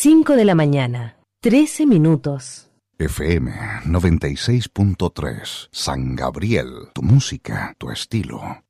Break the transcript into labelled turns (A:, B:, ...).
A: 5 de la mañana, 13 minutos.
B: FM 96.3, San Gabriel, tu música, tu estilo.